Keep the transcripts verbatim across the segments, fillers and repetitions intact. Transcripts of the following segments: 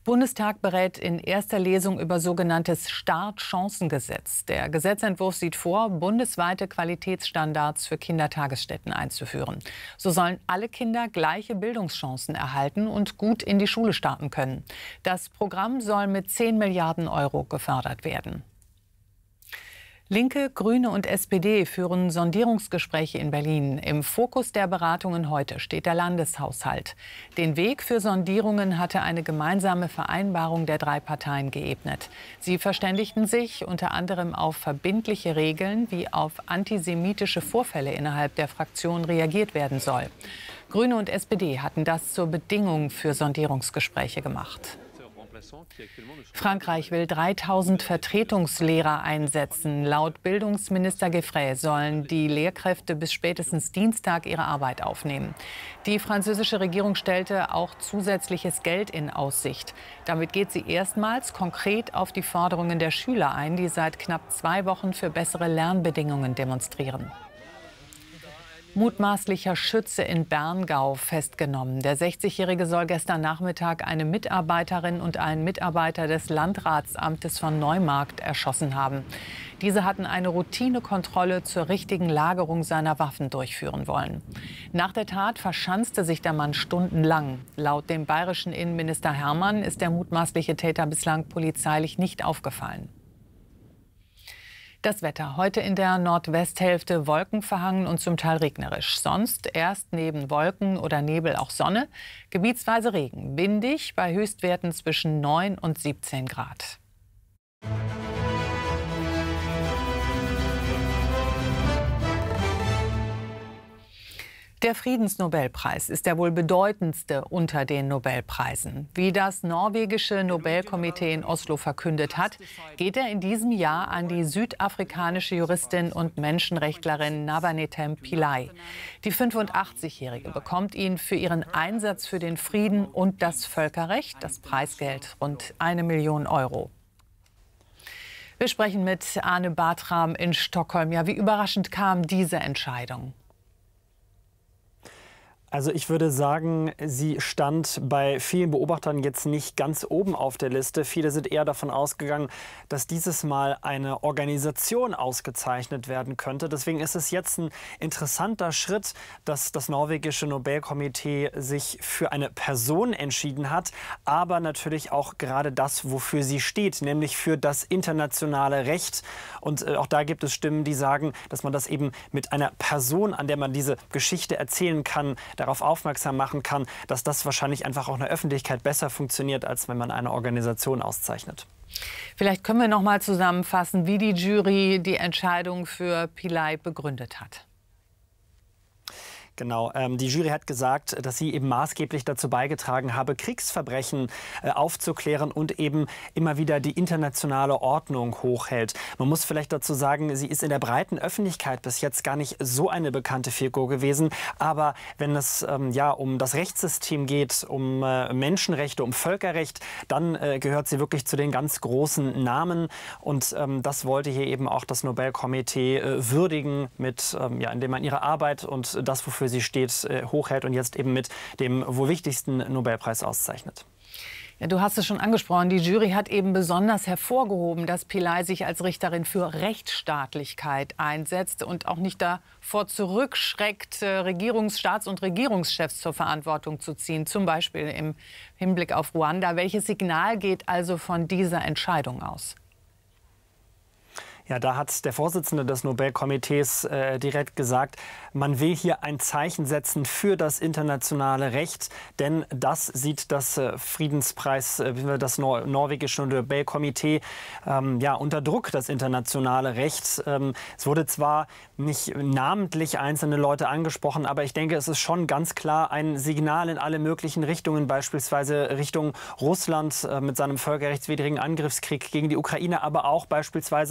Bundestag berät in erster Lesung über sogenanntes Startchancengesetz. Der Gesetzentwurf sieht vor, bundesweite Qualitätsstandards für Kindertagesstätten einzuführen. So sollen alle Kinder gleiche Bildungschancen erhalten und gut in die Schule starten können. Das Programm soll mit zehn Milliarden Euro gefördert werden. Linke, Grüne und S P D führen Sondierungsgespräche in Berlin. Im Fokus der Beratungen heute steht der Landeshaushalt. Den Weg für Sondierungen hatte eine gemeinsame Vereinbarung der drei Parteien geebnet. Sie verständigten sich unter anderem auf verbindliche Regeln, wie auf antisemitische Vorfälle innerhalb der Fraktion reagiert werden soll. Grüne und S P D hatten das zur Bedingung für Sondierungsgespräche gemacht. Frankreich will dreitausend Vertretungslehrer einsetzen. Laut Bildungsminister Gueffray sollen die Lehrkräfte bis spätestens Dienstag ihre Arbeit aufnehmen. Die französische Regierung stellte auch zusätzliches Geld in Aussicht. Damit geht sie erstmals konkret auf die Forderungen der Schüler ein, die seit knapp zwei Wochen für bessere Lernbedingungen demonstrieren. Mutmaßlicher Schütze in Berngau festgenommen. Der sechzigjährige soll gestern Nachmittag eine Mitarbeiterin und einen Mitarbeiter des Landratsamtes von Neumarkt erschossen haben. Diese hatten eine Routinekontrolle zur richtigen Lagerung seiner Waffen durchführen wollen. Nach der Tat verschanzte sich der Mann stundenlang. Laut dem bayerischen Innenminister Hermann ist der mutmaßliche Täter bislang polizeilich nicht aufgefallen. Das Wetter. Heute in der Nordwesthälfte wolkenverhangen und zum Teil regnerisch. Sonst erst neben Wolken oder Nebel auch Sonne. Gebietsweise Regen. Windig bei Höchstwerten zwischen neun und siebzehn Grad. Der Friedensnobelpreis ist der wohl bedeutendste unter den Nobelpreisen. Wie das norwegische Nobelkomitee in Oslo verkündet hat, geht er in diesem Jahr an die südafrikanische Juristin und Menschenrechtlerin Nawanetem Pillay. Die fünfundachtzigjährige bekommt ihn für ihren Einsatz für den Frieden und das Völkerrecht, das Preisgeld rund eine Million Euro. Wir sprechen mit Arne Bartram in Stockholm. Ja, wie überraschend kam diese Entscheidung? Also ich würde sagen, sie stand bei vielen Beobachtern jetzt nicht ganz oben auf der Liste. Viele sind eher davon ausgegangen, dass dieses Mal eine Organisation ausgezeichnet werden könnte. Deswegen ist es jetzt ein interessanter Schritt, dass das norwegische Nobelkomitee sich für eine Person entschieden hat, aber natürlich auch gerade das, wofür sie steht, nämlich für das internationale Recht. Und äh, auch da gibt es Stimmen, die sagen, dass man das eben mit einer Person, an der man diese Geschichte erzählen kann, darauf aufmerksam machen kann, dass das wahrscheinlich einfach auch in der Öffentlichkeit besser funktioniert, als wenn man eine Organisation auszeichnet. Vielleicht können wir noch mal zusammenfassen, wie die Jury die Entscheidung für Pillay begründet hat. Genau, ähm, die Jury hat gesagt, dass sie eben maßgeblich dazu beigetragen habe, Kriegsverbrechen äh, aufzuklären und eben immer wieder die internationale Ordnung hochhält. Man muss vielleicht dazu sagen, sie ist in der breiten Öffentlichkeit bis jetzt gar nicht so eine bekannte Figur gewesen. Aber wenn es ähm, ja, um das Rechtssystem geht, um äh, Menschenrechte, um Völkerrecht, dann äh, gehört sie wirklich zu den ganz großen Namen. Und ähm, das wollte hier eben auch das Nobelkomitee äh, würdigen, mit, ähm, ja, indem man ihre Arbeit und das, wofür sie steht, hochhält und jetzt eben mit dem wohl wichtigsten Nobelpreis auszeichnet. Ja, du hast es schon angesprochen, die Jury hat eben besonders hervorgehoben, dass Pillay sich als Richterin für Rechtsstaatlichkeit einsetzt und auch nicht davor zurückschreckt, Regierungs-, Staats- und Regierungschefs zur Verantwortung zu ziehen, zum Beispiel im Hinblick auf Ruanda. Welches Signal geht also von dieser Entscheidung aus? Ja, da hat der Vorsitzende des Nobelkomitees äh, direkt gesagt, man will hier ein Zeichen setzen für das internationale Recht, denn das sieht das äh, Friedenspreis, äh, das Nor norwegische Nobelkomitee ähm, ja, unter Druck, das internationale Recht. Ähm, es wurde zwar nicht namentlich einzelne Leute angesprochen, aber ich denke, es ist schon ganz klar ein Signal in alle möglichen Richtungen, beispielsweise Richtung Russland äh, mit seinem völkerrechtswidrigen Angriffskrieg gegen die Ukraine, aber auch beispielsweise äh,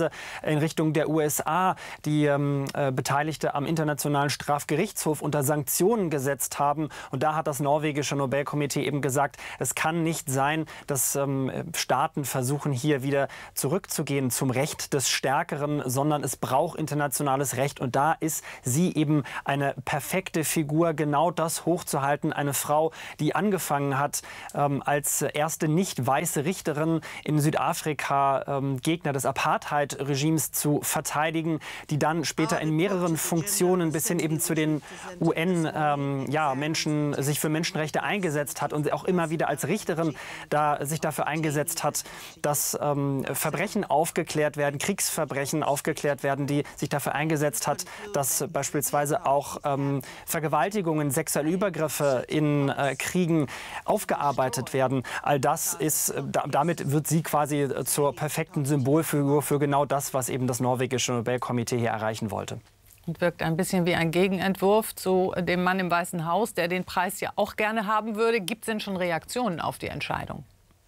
in Richtung der U S A, die ähm, äh, Beteiligte am Internationalen Strafgerichtshof unter Sanktionen gesetzt haben. Und da hat das norwegische Nobelkomitee eben gesagt, es kann nicht sein, dass ähm, Staaten versuchen, hier wieder zurückzugehen zum Recht des Stärkeren, sondern es braucht internationales Recht. Und da ist sie eben eine perfekte Figur, genau das hochzuhalten. Eine Frau, die angefangen hat, ähm, als erste nicht weiße Richterin in Südafrika ähm, Gegner des Apartheid-Regimes zu verteidigen, die dann später in mehreren Funktionen bis hin eben zu den U N ähm, ja, Menschen, sich für Menschenrechte eingesetzt hat und auch immer wieder als Richterin da, sich dafür eingesetzt hat, dass ähm, Verbrechen aufgeklärt werden, Kriegsverbrechen aufgeklärt werden, die sich dafür eingesetzt hat, dass beispielsweise auch ähm, Vergewaltigungen, sexuelle Übergriffe in äh, Kriegen aufgearbeitet werden. All das ist, äh, da, damit wird sie quasi äh, zur perfekten Symbolfigur für genau das, was eben das norwegische Nobelkomitee hier erreichen wollte. Und wirkt ein bisschen wie ein Gegenentwurf zu dem Mann im Weißen Haus, der den Preis ja auch gerne haben würde. Gibt es denn schon Reaktionen auf die Entscheidung?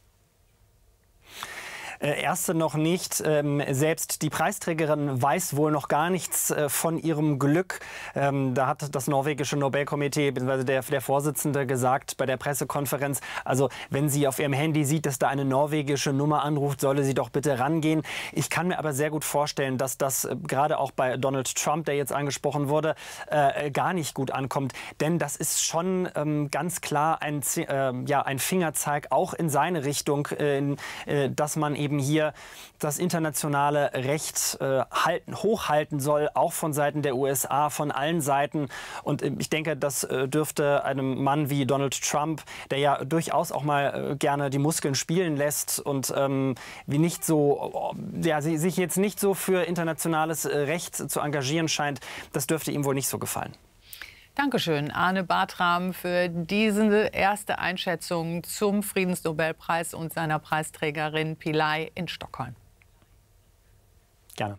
Erste noch nicht. Ähm, selbst die Preisträgerin weiß wohl noch gar nichts äh, von ihrem Glück. Ähm, da hat das norwegische Nobelkomitee bzw. Der, der Vorsitzende gesagt bei der Pressekonferenz, also wenn sie auf ihrem Handy sieht, dass da eine norwegische Nummer anruft, solle sie doch bitte rangehen. Ich kann mir aber sehr gut vorstellen, dass das äh, gerade auch bei Donald Trump, der jetzt angesprochen wurde, äh, gar nicht gut ankommt. Denn das ist schon ähm, ganz klar ein, äh, ja, ein Fingerzeig auch in seine Richtung, äh, in, äh, dass man eben hier das internationale Recht äh, halten, hochhalten soll, auch von Seiten der U S A, von allen Seiten. Und äh, ich denke, das äh, dürfte einem Mann wie Donald Trump, der ja durchaus auch mal äh, gerne die Muskeln spielen lässt und ähm, wie nicht so, ja, sich jetzt nicht so für internationales äh, Recht zu engagieren scheint, das dürfte ihm wohl nicht so gefallen. Dankeschön, Arne Bartram, für diese erste Einschätzung zum Friedensnobelpreis und seiner Preisträgerin Pillay in Stockholm. Gerne.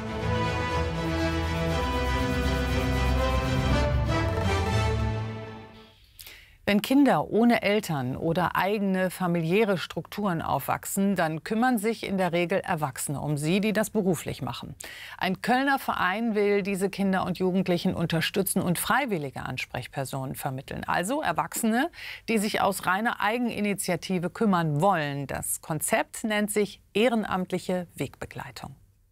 Wenn Kinder ohne Eltern oder eigene familiäre Strukturen aufwachsen, dann kümmern sich in der Regel Erwachsene um sie, die das beruflich machen. Ein Kölner Verein will diese Kinder und Jugendlichen unterstützen und freiwillige Ansprechpersonen vermitteln. Also Erwachsene, die sich aus reiner Eigeninitiative kümmern wollen. Das Konzept nennt sich ehrenamtliche Wegbegleitung.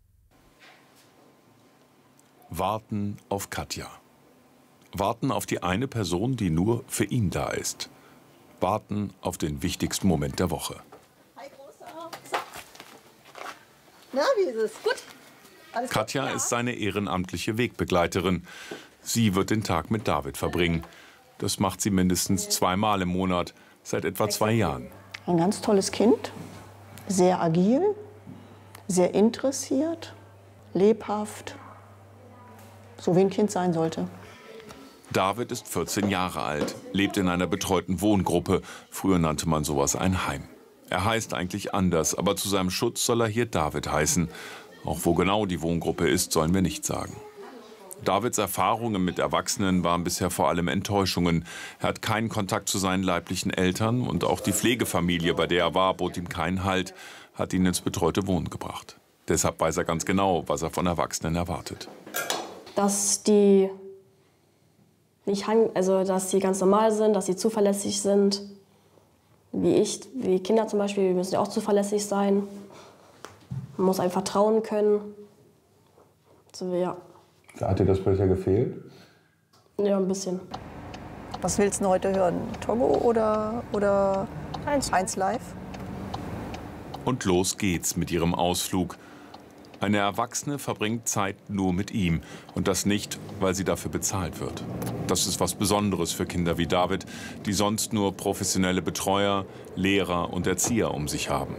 Warten auf Katja. Warten auf die eine Person, die nur für ihn da ist. Warten auf den wichtigsten Moment der Woche. Hi, Großer. So. Na, wie ist es? Gut. Alles Katja gut? Ja. ist seine ehrenamtliche Wegbegleiterin. Sie wird den Tag mit David verbringen. Das macht sie mindestens zweimal im Monat, seit etwa zwei Jahren. Ein ganz tolles Kind, sehr agil, sehr interessiert, lebhaft, so wie ein Kind sein sollte. David ist vierzehn Jahre alt, lebt in einer betreuten Wohngruppe. Früher nannte man sowas ein Heim. Er heißt eigentlich anders, aber zu seinem Schutz soll er hier David heißen. Auch wo genau die Wohngruppe ist, sollen wir nicht sagen. Davids Erfahrungen mit Erwachsenen waren bisher vor allem Enttäuschungen. Er hat keinen Kontakt zu seinen leiblichen Eltern und auch die Pflegefamilie, bei der er war, bot ihm keinen Halt, hat ihn ins betreute Wohnen gebracht. Deshalb weiß er ganz genau, was er von Erwachsenen erwartet. Dass die nicht, also dass sie ganz normal sind, dass sie zuverlässig sind. Wie ich, wie Kinder zum Beispiel, wir müssen ja auch zuverlässig sein. Man muss einem vertrauen können. So, ja. Hat dir das bisher gefehlt? Ja, ein bisschen. Was willst du heute hören? Togo oder, oder eins Live? Und los geht's mit ihrem Ausflug. Eine Erwachsene verbringt Zeit nur mit ihm. Und das nicht, weil sie dafür bezahlt wird. Das ist was Besonderes für Kinder wie David, die sonst nur professionelle Betreuer, Lehrer und Erzieher um sich haben.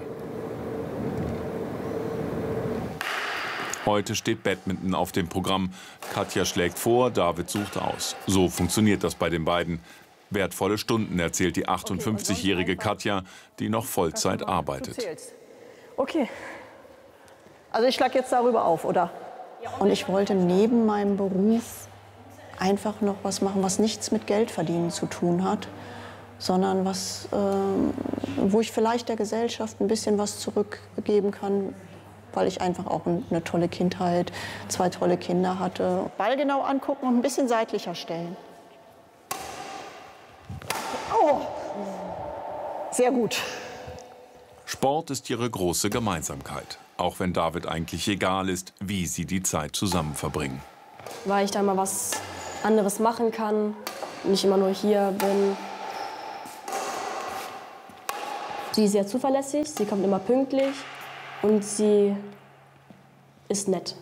Heute steht Badminton auf dem Programm. Katja schlägt vor, David sucht aus. So funktioniert das bei den beiden. Wertvolle Stunden, erzählt die achtundfünfzigjährige Katja, die noch Vollzeit arbeitet. Okay. Also ich schlage jetzt darüber auf, oder? Und ich wollte neben meinem Beruf einfach noch was machen, was nichts mit Geldverdienen zu tun hat, sondern was, äh, wo ich vielleicht der Gesellschaft ein bisschen was zurückgeben kann, weil ich einfach auch eine tolle Kindheit, zwei tolle Kinder hatte. Ball genau angucken und ein bisschen seitlicher stellen. Oh, sehr gut. Sport ist ihre große Gemeinsamkeit. Auch wenn David eigentlich egal ist, wie sie die Zeit zusammen verbringen. Weil ich da mal was anderes machen kann, nicht immer nur hier bin. Sie ist sehr zuverlässig, sie kommt immer pünktlich und sie ist nett.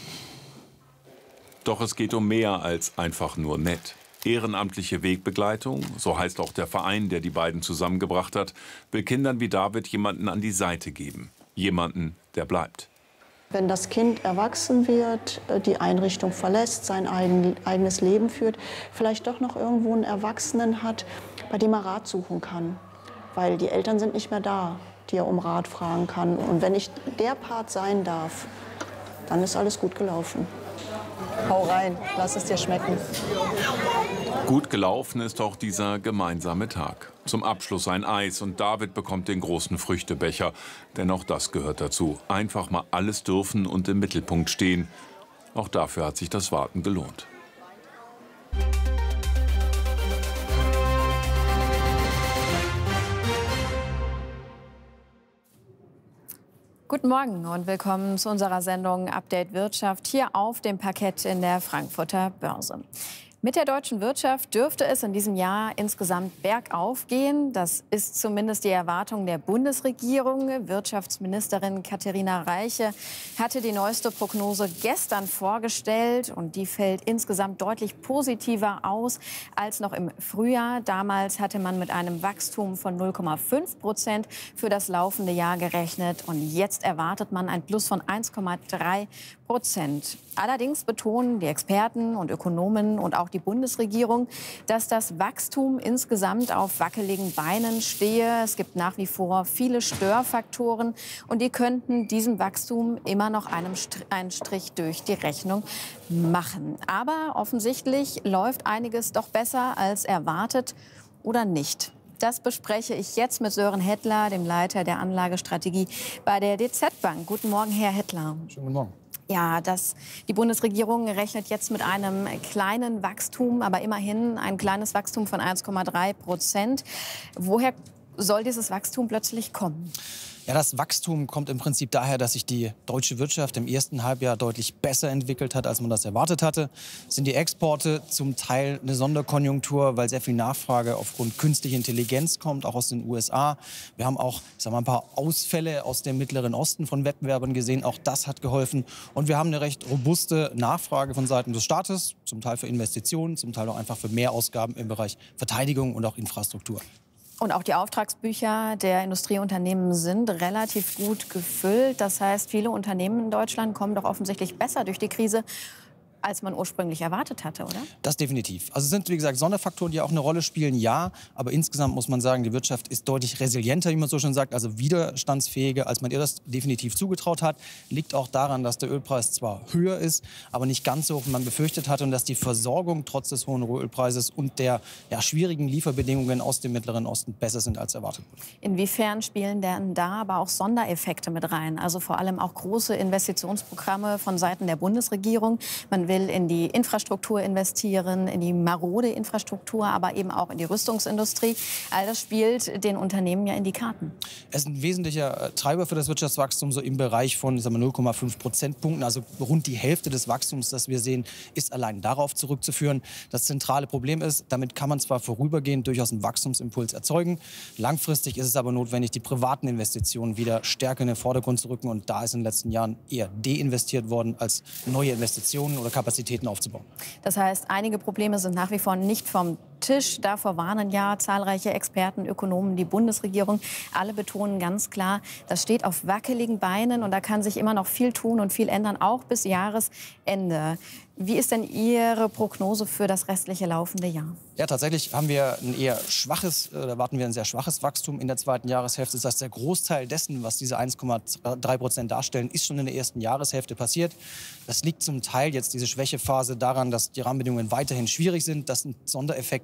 Doch es geht um mehr als einfach nur nett. Ehrenamtliche Wegbegleitung, so heißt auch der Verein, der die beiden zusammengebracht hat, will Kindern wie David jemanden an die Seite geben. Jemanden, der bleibt. Wenn das Kind erwachsen wird, die Einrichtung verlässt, sein eigen, eigenes Leben führt, vielleicht doch noch irgendwo einen Erwachsenen hat, bei dem er Rat suchen kann. Weil die Eltern sind nicht mehr da, die er um Rat fragen kann. Und wenn ich der Part sein darf, dann ist alles gut gelaufen. Hau rein, lass es dir schmecken. Gut gelaufen ist auch dieser gemeinsame Tag. Zum Abschluss ein Eis und David bekommt den großen Früchtebecher. Denn auch das gehört dazu. Einfach mal alles dürfen und im Mittelpunkt stehen. Auch dafür hat sich das Warten gelohnt. Guten Morgen und willkommen zu unserer Sendung Update Wirtschaft hier auf dem Parkett in der Frankfurter Börse. Mit der deutschen Wirtschaft dürfte es in diesem Jahr insgesamt bergauf gehen. Das ist zumindest die Erwartung der Bundesregierung. Wirtschaftsministerin Katharina Reiche hatte die neueste Prognose gestern vorgestellt. Und die fällt insgesamt deutlich positiver aus als noch im Frühjahr. Damals hatte man mit einem Wachstum von null Komma fünf Prozent für das laufende Jahr gerechnet. Und jetzt erwartet man ein Plus von eins Komma drei Prozent. Allerdings betonen die Experten und Ökonomen und auch die Bundesregierung, dass das Wachstum insgesamt auf wackeligen Beinen stehe. Es gibt nach wie vor viele Störfaktoren und die könnten diesem Wachstum immer noch einem Strich, einen Strich durch die Rechnung machen. Aber offensichtlich läuft einiges doch besser als erwartet oder nicht. Das bespreche ich jetzt mit Sören Hettler, dem Leiter der Anlagestrategie bei der D Z Bank. Guten Morgen, Herr Hettler. Schönen guten Morgen. Ja, das, die Bundesregierung rechnet jetzt mit einem kleinen Wachstum, aber immerhin ein kleines Wachstum von eins Komma drei Prozent. Woher soll dieses Wachstum plötzlich kommen? Ja, das Wachstum kommt im Prinzip daher, dass sich die deutsche Wirtschaft im ersten Halbjahr deutlich besser entwickelt hat, als man das erwartet hatte. Sind die Exporte zum Teil eine Sonderkonjunktur, weil sehr viel Nachfrage aufgrund künstlicher Intelligenz kommt, auch aus den U S A. Wir haben auch, ich sag mal, ein paar Ausfälle aus dem Mittleren Osten von Wettbewerbern gesehen. Auch das hat geholfen. Und wir haben eine recht robuste Nachfrage von Seiten des Staates, zum Teil für Investitionen, zum Teil auch einfach für Mehrausgaben im Bereich Verteidigung und auch Infrastruktur. Und auch die Auftragsbücher der Industrieunternehmen sind relativ gut gefüllt. Das heißt, viele Unternehmen in Deutschland kommen doch offensichtlich besser durch die Krise, als man ursprünglich erwartet hatte, oder? Das definitiv. Also es sind, wie gesagt, Sonderfaktoren, die auch eine Rolle spielen, ja. Aber insgesamt muss man sagen, die Wirtschaft ist deutlich resilienter, wie man so schon sagt, also widerstandsfähiger, als man ihr das definitiv zugetraut hat. Liegt auch daran, dass der Ölpreis zwar höher ist, aber nicht ganz so hoch, wie man befürchtet hatte. Und dass die Versorgung trotz des hohen Ölpreises und der ja, schwierigen Lieferbedingungen aus dem Mittleren Osten besser sind, als erwartet wurde. Inwiefern spielen denn da aber auch Sondereffekte mit rein? Also vor allem auch große Investitionsprogramme von Seiten der Bundesregierung. Man will in die Infrastruktur investieren, in die marode Infrastruktur, aber eben auch in die Rüstungsindustrie. All das spielt den Unternehmen ja in die Karten. Es ist ein wesentlicher Treiber für das Wirtschaftswachstum, so im Bereich von null Komma fünf Prozentpunkten. Also rund die Hälfte des Wachstums, das wir sehen, ist allein darauf zurückzuführen. Das zentrale Problem ist, damit kann man zwar vorübergehend durchaus einen Wachstumsimpuls erzeugen. Langfristig ist es aber notwendig, die privaten Investitionen wieder stärker in den Vordergrund zu rücken. Und da ist in den letzten Jahren eher deinvestiert worden, als neue Investitionen oder Kapazitäten aufzubauen. Das heißt, einige Probleme sind nach wie vor nicht vom Tisch. Davor warnen ja zahlreiche Experten, Ökonomen, die Bundesregierung. Alle betonen ganz klar, das steht auf wackeligen Beinen und da kann sich immer noch viel tun und viel ändern, auch bis Jahresende. Wie ist denn Ihre Prognose für das restliche laufende Jahr? Ja, tatsächlich haben wir ein eher schwaches, oder erwarten wir ein sehr schwaches Wachstum in der zweiten Jahreshälfte. Das heißt, der Großteil dessen, was diese eins Komma drei Prozent darstellen, ist schon in der ersten Jahreshälfte passiert. Das liegt zum Teil jetzt, diese Schwächephase, daran, dass die Rahmenbedingungen weiterhin schwierig sind. Das sind Sondereffekte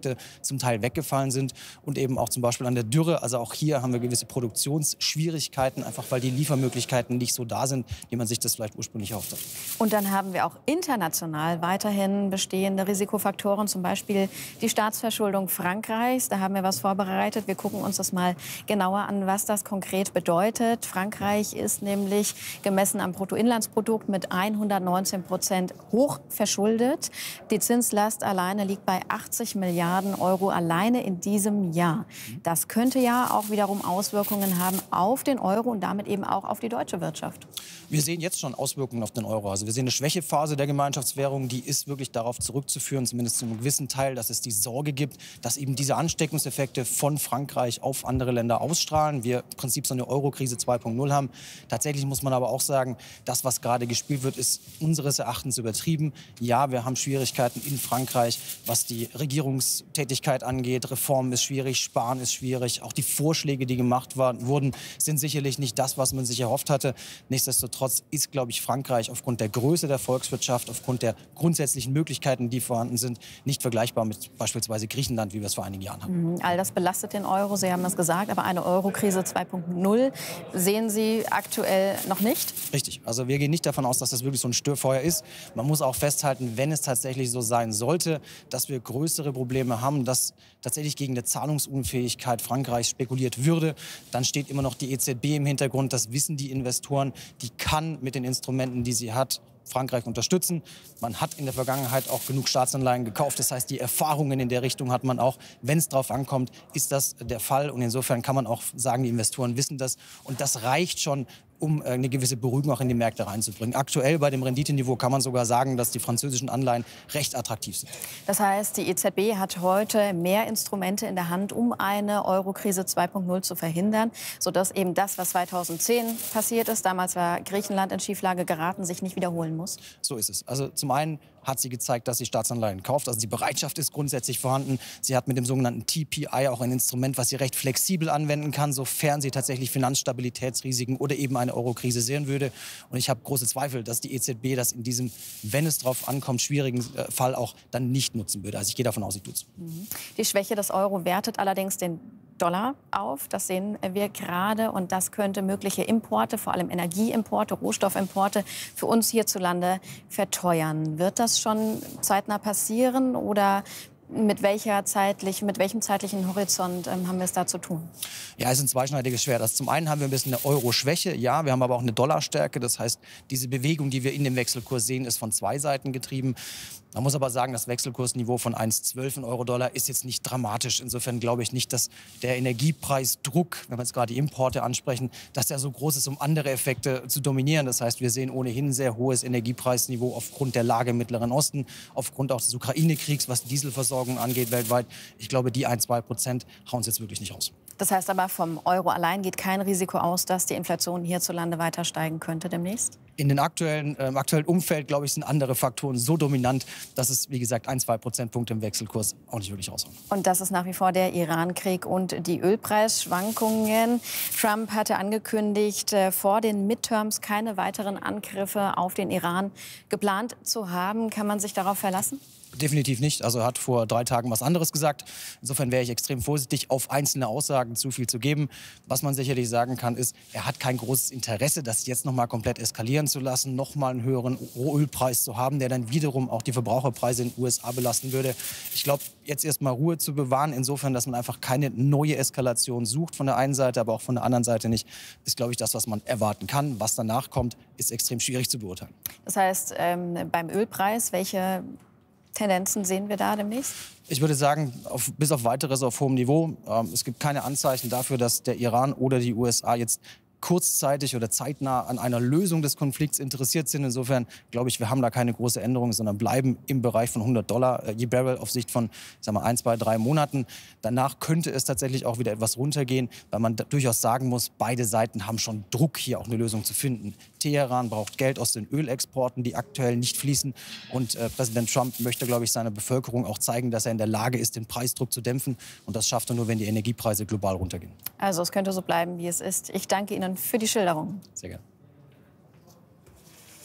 Effekte zum Teil weggefallen sind und eben auch zum Beispiel an der Dürre. Also auch hier haben wir gewisse Produktionsschwierigkeiten, einfach weil die Liefermöglichkeiten nicht so da sind, wie man sich das vielleicht ursprünglich erhofft hat. Und dann haben wir auch international weiterhin bestehende Risikofaktoren, zum Beispiel die Staatsverschuldung Frankreichs. Da haben wir was vorbereitet. Wir gucken uns das mal genauer an, was das konkret bedeutet. Frankreich ist nämlich gemessen am Bruttoinlandsprodukt mit hundertneunzehn Prozent hoch verschuldet. Die Zinslast alleine liegt bei achtzig Milliarden Euro alleine in diesem Jahr. Das könnte ja auch wiederum Auswirkungen haben auf den Euro und damit eben auch auf die deutsche Wirtschaft. Wir sehen jetzt schon Auswirkungen auf den Euro. Also wir sehen eine Schwächephase der Gemeinschaftswährung, die ist wirklich darauf zurückzuführen, zumindest zu einem gewissen Teil, dass es die Sorge gibt, dass eben diese Ansteckungseffekte von Frankreich auf andere Länder ausstrahlen. Wir im Prinzip so eine Euro-Krise zwei Punkt null haben. Tatsächlich muss man aber auch sagen, das, was gerade gespielt wird, ist unseres Erachtens übertrieben. Ja, wir haben Schwierigkeiten in Frankreich, was die Regierungstätigkeit angeht. Reform ist schwierig, Sparen ist schwierig. Auch die Vorschläge, die gemacht waren, wurden, sind sicherlich nicht das, was man sich erhofft hatte. Nichtsdestotrotz ist, glaube ich, Frankreich aufgrund der Größe der Volkswirtschaft, aufgrund der grundsätzlichen Möglichkeiten, die vorhanden sind, nicht vergleichbar mit beispielsweise Griechenland, wie wir es vor einigen Jahren haben. Mhm, all das belastet den Euro, Sie haben es gesagt, aber eine Euro-Krise zwei Punkt null sehen Sie aktuell noch nicht? Richtig. Also wir gehen nicht davon aus, dass das wirklich so ein Störfeuer ist. Man muss auch festhalten, wenn es tatsächlich so sein sollte, dass wir größere Probleme haben, dass tatsächlich gegen eine Zahlungsunfähigkeit Frankreichs spekuliert würde, dann steht immer noch die E Z B im Hintergrund. Das wissen die Investoren. Die kann mit den Instrumenten, die sie hat, Frankreich unterstützen. Man hat in der Vergangenheit auch genug Staatsanleihen gekauft. Das heißt, die Erfahrungen in der Richtung hat man auch. Wenn es darauf ankommt, ist das der Fall. Und insofern kann man auch sagen, die Investoren wissen das. Und das reicht schon, um eine gewisse Beruhigung auch in die Märkte reinzubringen. Aktuell bei dem Renditeniveau kann man sogar sagen, dass die französischen Anleihen recht attraktiv sind. Das heißt, die E Z B hat heute mehr Instrumente in der Hand, um eine Euro-Krise zwei Punkt null zu verhindern, sodass eben das, was zweitausendzehn passiert ist, damals war Griechenland in Schieflage geraten, sich nicht wiederholen muss? So ist es. Also zum einen hat sie gezeigt, dass sie Staatsanleihen kauft. Also die Bereitschaft ist grundsätzlich vorhanden. Sie hat mit dem sogenannten T P I auch ein Instrument, was sie recht flexibel anwenden kann, sofern sie tatsächlich Finanzstabilitätsrisiken oder eben eine Euro-Krise sehen würde. Und ich habe große Zweifel, dass die E Z B das in diesem, wenn es darauf ankommt, schwierigen Fall auch dann nicht nutzen würde. Also ich gehe davon aus, sie tut es. Die Schwäche des Euro wertet allerdings den Dollar auf. Das sehen wir gerade. Und das könnte mögliche Importe, vor allem Energieimporte, Rohstoffimporte, für uns hierzulande verteuern. Wird das schon zeitnah passieren oder mit, welcher zeitlich, mit welchem zeitlichen Horizont ähm, haben wir es da zu tun? Ja, es ist ein zweischneidiges Schwert. Also zum einen haben wir ein bisschen eine Euro-Schwäche, ja, wir haben aber auch eine Dollarstärke. Das heißt, diese Bewegung, die wir in dem Wechselkurs sehen, ist von zwei Seiten getrieben. Man muss aber sagen, das Wechselkursniveau von eins Komma zwölf in Euro-Dollar ist jetzt nicht dramatisch. Insofern glaube ich nicht, dass der Energiepreisdruck, wenn wir jetzt gerade die Importe ansprechen, dass der so groß ist, um andere Effekte zu dominieren. Das heißt, wir sehen ohnehin ein sehr hohes Energiepreisniveau aufgrund der Lage im Mittleren Osten, aufgrund auch des Ukraine-Kriegs, was die Dieselversorgung angeht weltweit. Ich glaube, die ein, zwei Prozent hauen es jetzt wirklich nicht raus. Das heißt aber, vom Euro allein geht kein Risiko aus, dass die Inflation hierzulande weiter steigen könnte demnächst? In dem aktuellen, äh, aktuellen Umfeld, glaube ich, sind andere Faktoren so dominant, dass es, wie gesagt, ein, zwei Prozentpunkte im Wechselkurs auch nicht wirklich raushauen. Und das ist nach wie vor der Iran-Krieg und die Ölpreisschwankungen. Trump hatte angekündigt, äh, vor den Midterms keine weiteren Angriffe auf den Iran geplant zu haben. Kann man sich darauf verlassen? Definitiv nicht. Also er hat vor drei Tagen was anderes gesagt. Insofern wäre ich extrem vorsichtig, auf einzelne Aussagen zu viel zu geben. Was man sicherlich sagen kann, ist, er hat kein großes Interesse, das jetzt noch mal komplett eskalieren zu lassen, noch mal einen höheren Ölpreis zu haben, der dann wiederum auch die Verbraucherpreise in den U S A belasten würde. Ich glaube, jetzt erst mal Ruhe zu bewahren, insofern, dass man einfach keine neue Eskalation sucht von der einen Seite, aber auch von der anderen Seite nicht, ist, glaube ich, das, was man erwarten kann. Was danach kommt, ist extrem schwierig zu beurteilen. Das heißt, ähm, beim Ölpreis, welche Tendenzen sehen wir da demnächst? Ich würde sagen, auf, bis auf Weiteres auf hohem Niveau. Ähm, es gibt keine Anzeichen dafür, dass der Iran oder die U S A jetzt kurzzeitig oder zeitnah an einer Lösung des Konflikts interessiert sind. Insofern glaube ich, wir haben da keine große Änderung, sondern bleiben im Bereich von hundert Dollar je Barrel auf Sicht von, ich sag mal, ein, zwei, drei Monaten. Danach könnte es tatsächlich auch wieder etwas runtergehen, weil man durchaus sagen muss, beide Seiten haben schon Druck, hier auch eine Lösung zu finden. Teheran braucht Geld aus den Ölexporten, die aktuell nicht fließen. Und äh, Präsident Trump möchte, glaube ich, seiner Bevölkerung auch zeigen, dass er in der Lage ist, den Preisdruck zu dämpfen. Und das schafft er nur, wenn die Energiepreise global runtergehen. Also es könnte so bleiben, wie es ist. Ich danke Ihnen für die Schilderung. Sehr gerne.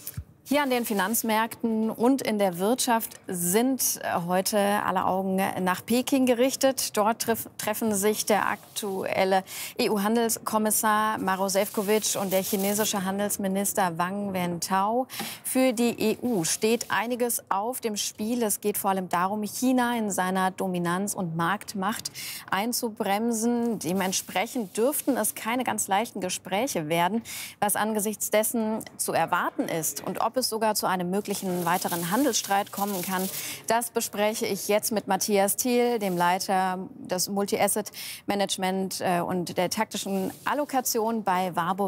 Hier an den Finanzmärkten und in der Wirtschaft sind heute alle Augen nach Peking gerichtet. Dort treff, treffen sich der aktuelle E U-Handelskommissar Maroš Šefčovič und der chinesische Handelsminister Wang Wentao. Für die E U steht einiges auf dem Spiel. Es geht vor allem darum, China in seiner Dominanz und Marktmacht einzubremsen. Dementsprechend dürften es keine ganz leichten Gespräche werden, was angesichts dessen zu erwarten ist und ob es sogar zu einem möglichen weiteren Handelsstreit kommen kann. Das bespreche ich jetzt mit Matthias Thiel, dem Leiter des Multi-Asset-Management und der taktischen Allokation bei Warburg